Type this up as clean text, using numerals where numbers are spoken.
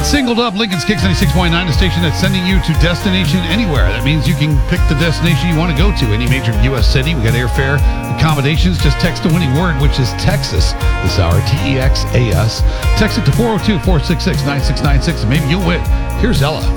Singled up Lincoln's Kicks 96.9, the station that's sending you to destination anywhere. That means you can pick the destination you want to go to. Any major U.S. city. We got airfare accommodations. Just text the winning word, which is Texas this hour, Texas. Text it to 402-466-9696, and maybe you'll win. Here's Ella.